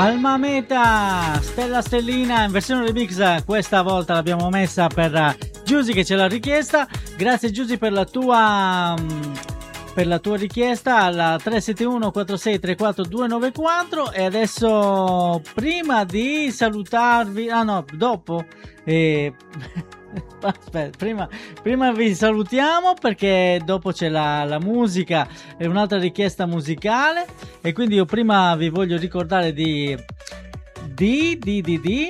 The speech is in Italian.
Alma Meta, Stella Stellina in versione remix, questa volta l'abbiamo messa per Giusy che ce l'ha richiesta. Grazie Giusy per la tua richiesta alla 371 46 34 294. E adesso, prima di salutarvi, dopo aspetta, prima vi salutiamo perché dopo c'è la musica e un'altra richiesta musicale, e quindi io prima vi voglio ricordare di